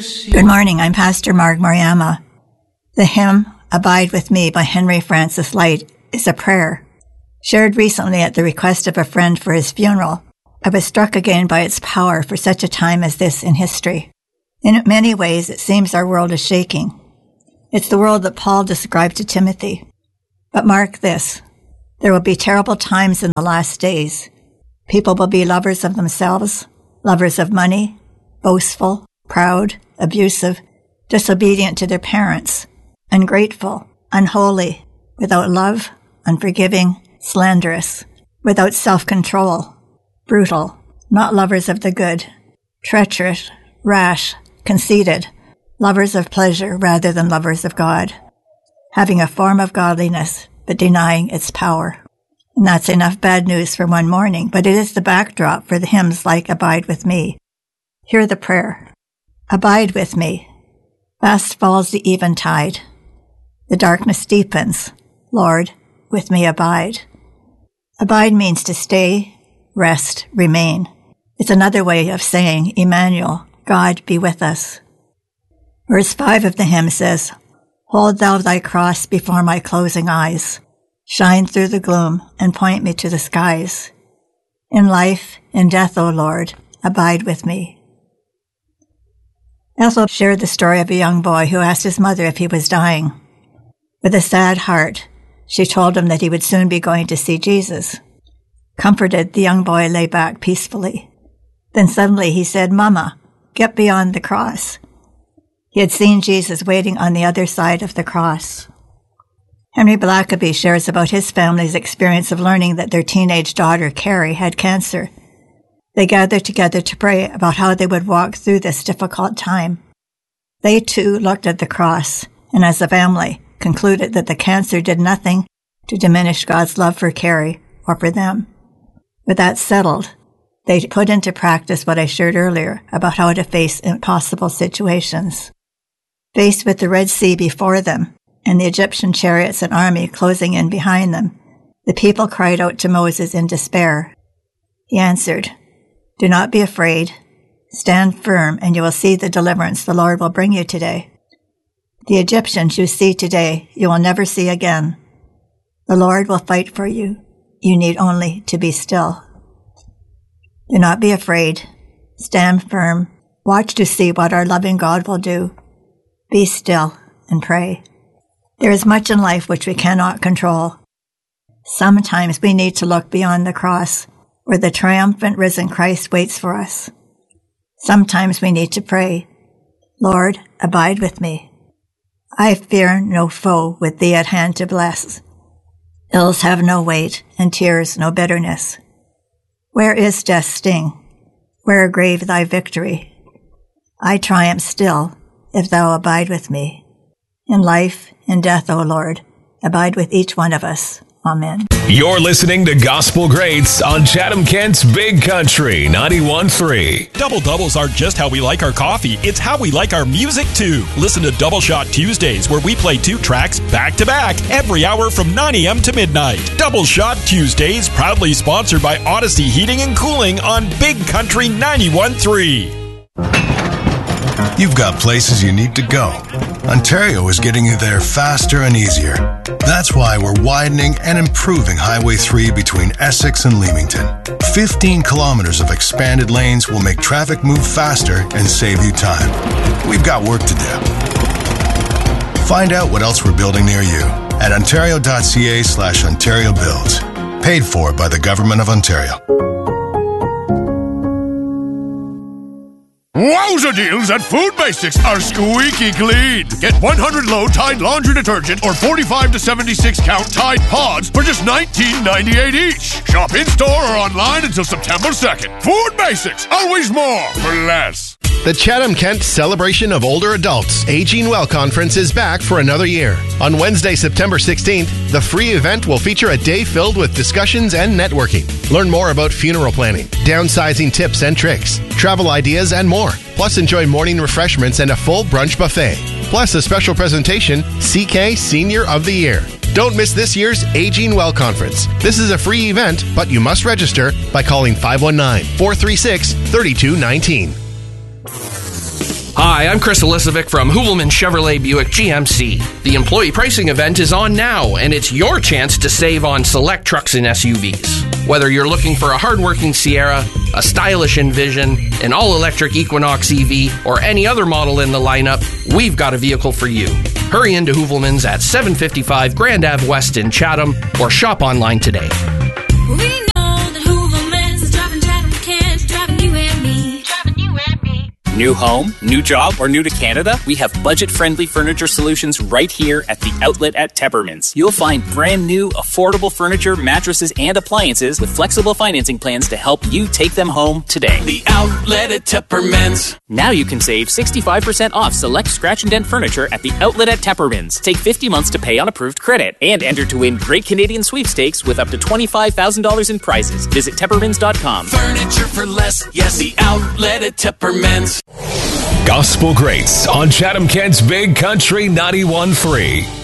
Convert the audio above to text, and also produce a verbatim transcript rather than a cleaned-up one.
Good morning, I'm Pastor Marg Mariama. The hymn, Abide With Me by Henry Francis Light, is a prayer. Shared recently at the request of a friend for his funeral, I was struck again by its power for such a time as this in history. In many ways, it seems our world is shaking. It's the world that Paul described to Timothy. But mark this, there will be terrible times in the last days. People will be lovers of themselves, lovers of money, boastful, proud, abusive, disobedient to their parents, ungrateful, unholy, without love, unforgiving, slanderous, without self-control, brutal, not lovers of the good, treacherous, rash, conceited, lovers of pleasure rather than lovers of God, having a form of godliness but denying its power. And that's enough bad news for one morning, but it is the backdrop for the hymns like Abide With Me. Hear the prayer. Abide with me. Fast falls the eventide. The darkness deepens. Lord, with me abide. Abide means to stay, rest, remain. It's another way of saying, Emmanuel, God be with us. Verse five of the hymn says, Hold thou thy cross before my closing eyes. Shine through the gloom and point me to the skies. In life, in death, O Lord, abide with me. Ethel shared the story of a young boy who asked his mother if he was dying. With a sad heart, she told him that he would soon be going to see Jesus. Comforted, the young boy lay back peacefully. Then suddenly he said, Mama, get beyond the cross. He had seen Jesus waiting on the other side of the cross. Henry Blackaby shares about his family's experience of learning that their teenage daughter, Carrie, had cancer. They gathered together to pray about how they would walk through this difficult time. They too looked at the cross, and as a family, concluded that the cancer did nothing to diminish God's love for Carrie or for them. With that settled, they put into practice what I shared earlier about how to face impossible situations. Faced with the Red Sea before them and the Egyptian chariots and army closing in behind them, the people cried out to Moses in despair. He answered, Do not be afraid. Stand firm, and you will see the deliverance the Lord will bring you today. The Egyptians you see today, you will never see again. The Lord will fight for you. You need only to be still. Do not be afraid. Stand firm. Watch to see what our loving God will do. Be still and pray. There is much in life which we cannot control. Sometimes we need to look beyond the cross, where the triumphant risen Christ waits for us. Sometimes we need to pray, Lord, abide with me. I fear no foe with thee at hand to bless. Ills have no weight, and tears no bitterness. Where is death's sting? Where grave thy victory? I triumph still, if thou abide with me. In life, in death, O Lord, abide with each one of us. Amen. You're listening to Gospel Greats on Chatham-Kent's Big Country ninety-one point three. Double doubles aren't just how we like our coffee, it's how we like our music too. Listen to Double Shot Tuesdays, where we play two tracks back to back every hour from nine a.m. to midnight. Double Shot Tuesdays, proudly sponsored by Odyssey Heating and Cooling on Big Country ninety-one point three. You've got places you need to go. Ontario is getting you there faster and easier. That's why we're widening and improving Highway three between Essex and Leamington. fifteen kilometers of expanded lanes will make traffic move faster and save you time. We've got work to do. Find out what else we're building near you at ontario.ca slash Ontario Builds. Paid for by the Government of Ontario. Wowza deals at Food Basics are squeaky clean. Get one hundred low Tide laundry detergent or forty-five to seventy-six count Tide pods for just nineteen ninety-eight each. Shop in-store or online until September second. Food Basics, always more for less. The Chatham-Kent Celebration of Older Adults Aging Well Conference is back for another year. On Wednesday, September sixteenth, the free event will feature a day filled with discussions and networking. Learn more about funeral planning, downsizing tips and tricks, travel ideas, and more. Plus, enjoy morning refreshments and a full brunch buffet. Plus, a special presentation, C K Senior of the Year. Don't miss this year's Aging Well Conference. This is a free event, but you must register by calling five one nine, four three six, three two one nine. Hi, Hi, I'm Chris Elisovic from Hoovelman Chevrolet Buick G M C. The employee pricing event is on now, and it's your chance to save on select trucks and S U Vs. Whether you're looking for a hardworking Sierra, a stylish Envision, an all-electric Equinox E V, or any other model in the lineup, we've got a vehicle for you. Hurry into Hoovelman's at seven fifty-five Grand Ave West in Chatham, or shop online today. We know that Hoovelman's is driving Chatham Kent, driving you and me, driving you and me. New home, new job, or new to Canada? We have budget-friendly furniture solutions right here at the outlet at Tepperman's. You'll find brand new, affordable furniture, mattresses, and appliances with flexible financing plans to help you take them home today. The outlet at Tepperman's. Now you can save sixty-five percent off select scratch and dent furniture at the outlet at Tepperman's. Take fifty months to pay on approved credit and enter to win great Canadian sweepstakes with up to twenty-five thousand dollars in prizes. Visit Teppermans dot com. Furniture for less. Yes, the outlet at Tepperman's. Gospel Greats on Chatham Kent's Big Country ninety-one point three.